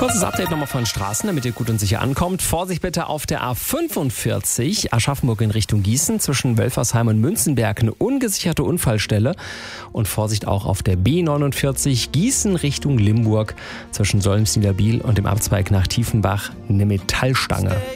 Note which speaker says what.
Speaker 1: Kurzes Update nochmal von Straßen, damit ihr gut und sicher ankommt. Vorsicht bitte auf der A45 Aschaffenburg in Richtung Gießen. Zwischen Wölfersheim und Münzenberg eine ungesicherte Unfallstelle. Und Vorsicht auch auf der B49 Gießen Richtung Limburg. Zwischen Solms-Niederbiel und dem Abzweig nach Tiefenbach eine Metallstange.